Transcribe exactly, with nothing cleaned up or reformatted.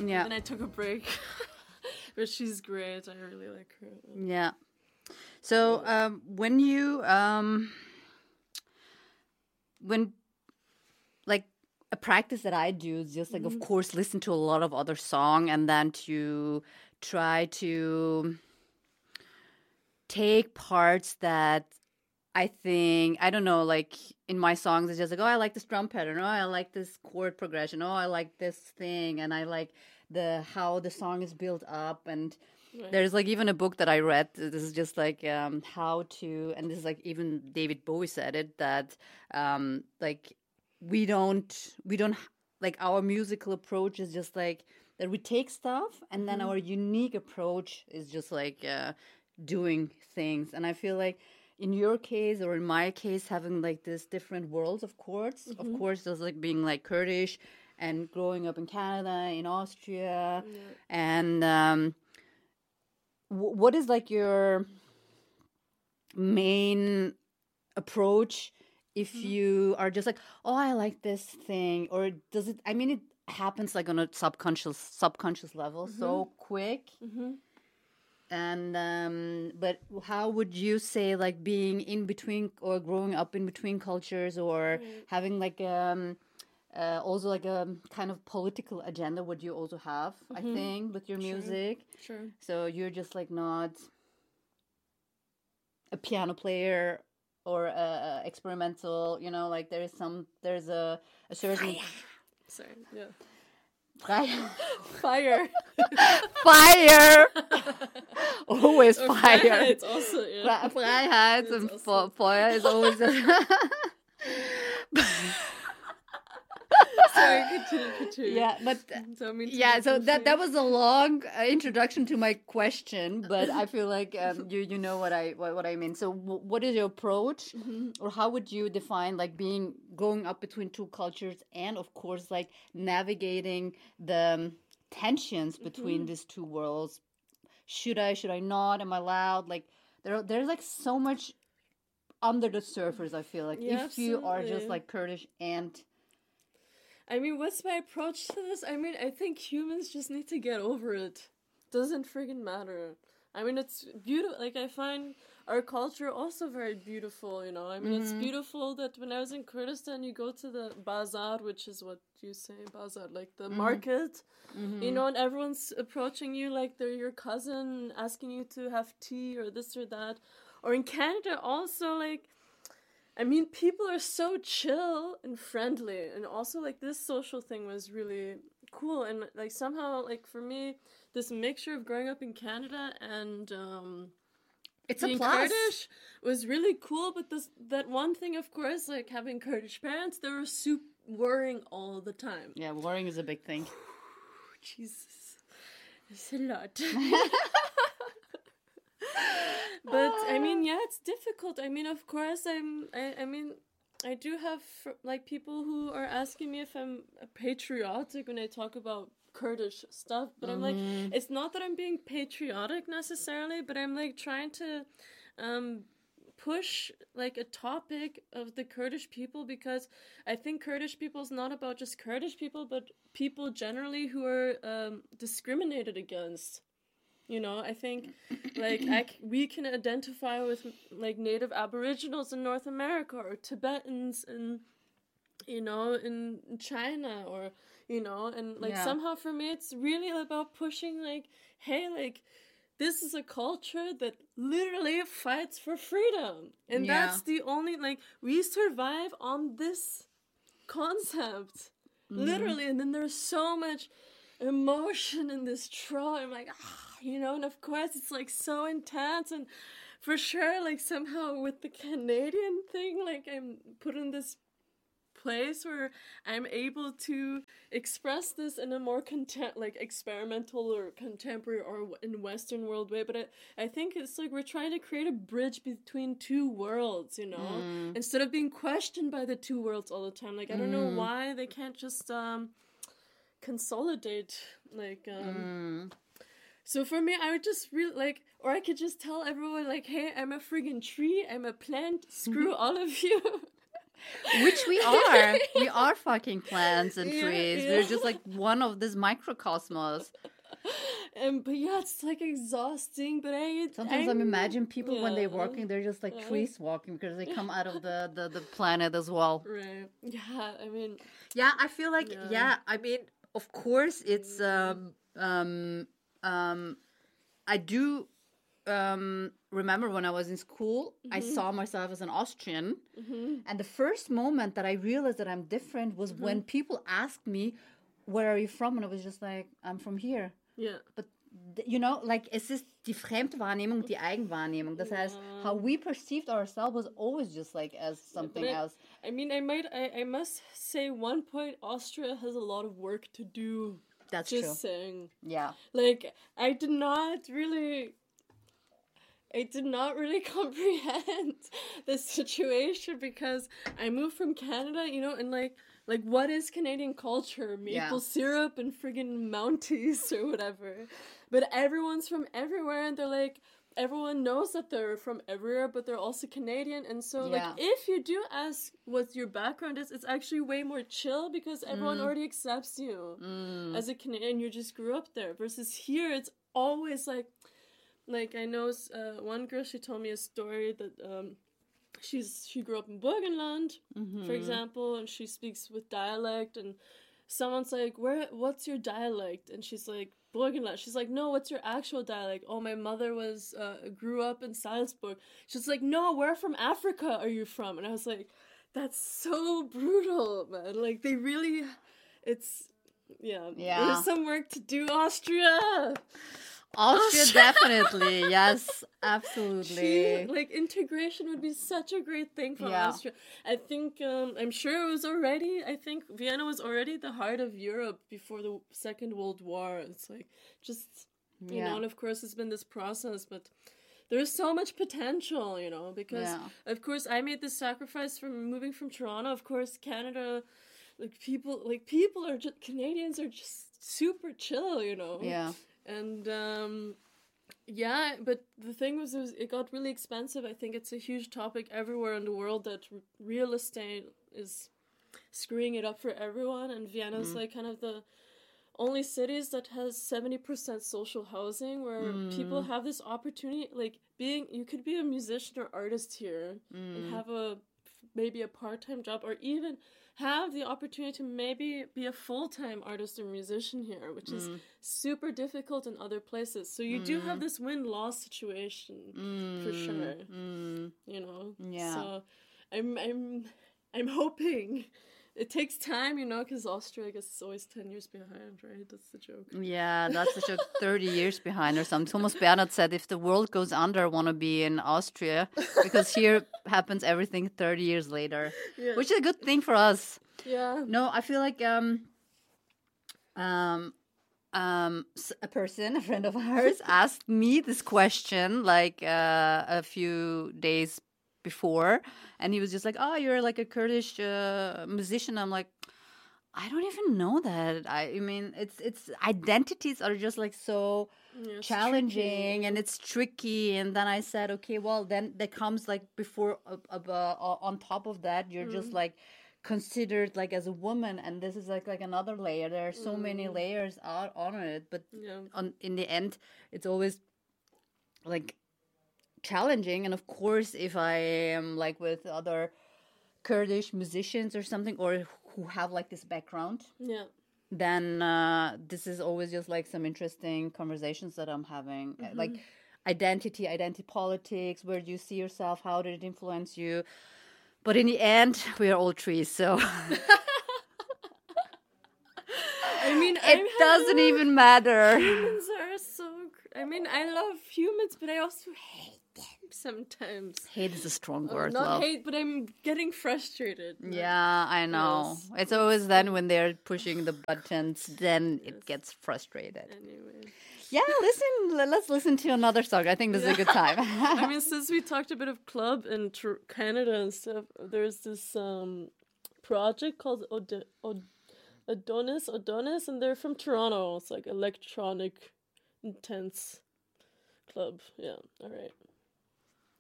Yeah. And I took a break. But she's great. I really like her. Yeah. So um, when you um, when like a practice that I do is just like, Mm-hmm. of course, listen to a lot of other song and then to try to take parts that I think, I don't know, like in my songs, it's just like, oh, I like this drum pattern. Oh, I like this chord progression. Oh, I like this thing. And I like the how the song is built up. And Right. there's like even a book that I read. This is just like um, how to, and this is like even David Bowie said it, that um, like we don't, we don't, like our musical approach is just like that we take stuff and then our unique approach is just like uh, doing things. And I feel like in your case or in my case, having like this different worlds of chords, Mm-hmm. of course, there's like being like Kurdish and growing up in Canada, in Austria, Yeah. and um, w- what is like your main approach if Mm-hmm. you are just like, oh, I like this thing, or does it? I mean, it happens like on a subconscious subconscious level so quick. Mm-hmm. And um, but how would you say like being in between or growing up in between cultures or Right. having like um uh, also like a kind of political agenda would you also have, I think, with your Sure. music? Sure. So you're just like not a piano player or a, a experimental, you know, like there is some there's a, a certain Sorry. Yeah. Fire. Fire. Fire. Always Or fire. Freiheit also, yeah. Fre- Freiheit It's and also- fe- Feuer is always. Sorry, continue, continue. Yeah, but So, I mean, to yeah, be so that that goofy. was a long uh, introduction to my question, but I feel like um, you you know what I what, what I mean. So, w- what is your approach, or how would you define like being growing up between two cultures, and of course like navigating the um, tensions between these two worlds? Should I? Should I not? Am I allowed? Like there there's like so much under the surface. I feel like Yeah, if you are just absolutely. like Kurdish and I mean, what's my approach to this? I mean, I think humans just need to get over it. Doesn't friggin' matter. I mean, it's beautiful. Like, I find our culture also very beautiful, you know. I mean, it's beautiful that when I was in Kurdistan, you go to the bazaar, which is what you say, bazaar, like the market, you know, and everyone's approaching you like they're your cousin, asking you to have tea or this or that. Or in Canada, also, like, I mean, people are so chill and friendly, and also like this social thing was really cool, and like somehow like for me, this mixture of growing up in Canada and um, it's a being plus. Kurdish was really cool. But this that one thing, of course, like having Kurdish parents, they were super worrying all the time. Yeah, worrying is a big thing. Jesus, it's a lot. But I mean, yeah, it's difficult. I mean, of course, I'm. I, I mean, I do have like people who are asking me if I'm patriotic when I talk about Kurdish stuff. But I'm like, it's not that I'm being patriotic necessarily, but I'm like trying to um, push like a topic of the Kurdish people, because I think Kurdish people is not about just Kurdish people, but people generally who are um, discriminated against. You know, I think, like, I c- we can identify with, like, native aboriginals in North America or Tibetans in, you know, in China or, you know, and, like, Yeah. somehow for me it's really about pushing, like, hey, like, this is a culture that literally fights for freedom. And Yeah. that's the only, like, we survive on this concept. Literally. And then there's so much emotion in this trauma. I'm like, ah, you know, and of course it's like so intense, and for sure, like somehow with the Canadian thing, like I'm put in this place where I'm able to express this in a more contem- like experimental or contemporary or in Western world way. But I, I think it's like we're trying to create a bridge between two worlds, you know, instead of being questioned by the two worlds all the time. Like I don't know why they can't just um consolidate, like um so for me I would just really like, or I could just tell everyone like, hey, I'm a friggin' tree, I'm a plant, screw all of you. Which we are. We are fucking plants and Yeah, trees. yeah. We're just like one of this microcosmos. And but yeah, it's like exhausting. But I Sometimes I I'm- imagine people when they're yeah. walking, they're just like Yeah. trees walking because they come out of the, the, the planet as well. Right. Yeah. I mean. Yeah, I feel like Yeah. yeah. I mean, of course, it's um um um. I do um remember when I was in school, I saw myself as an Austrian, and the first moment that I realized that I'm different was when people asked me, "Where are you from?" and I was just like, "I'm from here." Yeah. But th- you know, like es ist die Fremdwahrnehmung, die Eigenwahrnehmung. Das heißt, how we perceived ourselves was always just like as something But I- else. I mean, I might. I, I must say, one point, Austria has a lot of work to do. That's Just true. saying. Yeah. Like, I did not really. I did not really comprehend the situation because I moved from Canada, you know, and like, like what is Canadian culture? Maple Yeah. syrup and friggin' Mounties or whatever. But everyone's from everywhere, and they're like, everyone knows that they're from everywhere, but they're also Canadian. And so, Yeah. like, if you do ask what your background is, it's actually way more chill because everyone Mm. already accepts you as a Canadian. You just grew up there. Versus here, it's always like, like I know uh, one girl. She told me a story that um, she's she grew up in Burgenland, for example, and she speaks with dialect. And someone's like, "Where? What's your dialect?" And she's like, "Burgenland." She's like, "No, what's your actual dialect?" "Oh, my mother was uh, grew up in Salzburg." She's like, "No, where from Africa are you from?" And I was like, "That's so brutal, man. Like they really, it's." Yeah, Yeah. there's some work to do, Austria. Austria, definitely. Yes, Gee, absolutely. like integration would be such a great thing for Yeah. Austria. I think um, I'm sure it was already. I think Vienna was already the heart of Europe before the Second World War. It's like just you Yeah. know, and of course it's been this process, but there's so much potential, you know, because Yeah. of course I made this sacrifice from moving from Toronto. Of course, Canada, like people, like people are just Canadians are just super chill, you know. Yeah. And um, yeah, but the thing was, it, was, it got really expensive. I think it's a huge topic everywhere in the world that r- real estate is screwing it up for everyone. And Vienna's like kind of the only cities that has seventy percent social housing where people have this opportunity, like being, you could be a musician or artist here and have a, maybe a part-time job or even have the opportunity to maybe be a full-time artist or musician here, which is super difficult in other places. So you do have this win-loss situation for sure. You know. Yeah. So I'm I'm I'm hoping it takes time, you know, because Austria, I guess, is always ten years behind, right? That's the joke. Yeah, that's the joke. thirty years behind or something. Thomas Bernhard said, if the world goes under, I want to be in Austria because here happens everything thirty years later, Yeah. which is a good thing for us. Yeah. No, I feel like um, um, um, s- a person, a friend of ours, asked me this question like uh, a few days before, and he was just like, "Oh, you're like a Kurdish uh, musician." I'm like, I don't even know that. I, I mean, it's it's identities are just like so Yeah, it's challenging tricky. and it's tricky. And then I said, okay, well, then there comes like before uh, uh, uh, on top of that, you're just like considered like as a woman, and this is like like another layer. There are so many layers out on it, but Yeah. on in the end, it's always like challenging. And of course, if I am like with other Kurdish musicians or something, or who have like this background, Yeah. then uh, this is always just like some interesting conversations that I'm having. Uh, Like identity, identity politics, where do you see yourself? How did it influence you? But in the end, we are all trees, so I mean, it I'm doesn't even matter. Humans are so. Cr- I mean, I love humans, but I also hate them sometimes. Hate is a strong Uh, word, Not love. hate, but I'm getting frustrated. Yeah, I know. Yes. It's always then when they're pushing the buttons, then it gets frustrated. Anyway. Yeah, listen, le- let's listen to another song. I think this is a good time. I mean, since we talked a bit of club in tr- Canada and stuff, there's this um, project called Od- Od- Adonis, Adonis, and they're from Toronto. It's like electronic, intense club. Yeah, all right.